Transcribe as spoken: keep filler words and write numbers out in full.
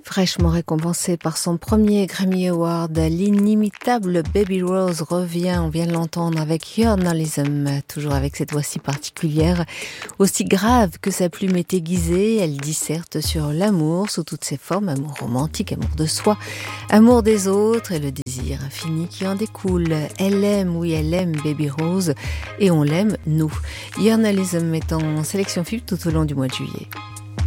Fraîchement récompensée par son premier Grammy Award, l'inimitable Baby Rose revient, on vient de l'entendre, avec Journalism, toujours avec cette voix si particulière, aussi grave que sa plume est aiguisée. Elle disserte sur l'amour sous toutes ses formes, amour romantique, amour de soi, amour des autres et le désir infini qui en découle. Elle aime, oui elle aime Baby Rose et on l'aime nous. Journalism est en sélection F I B tout au long du mois de juillet.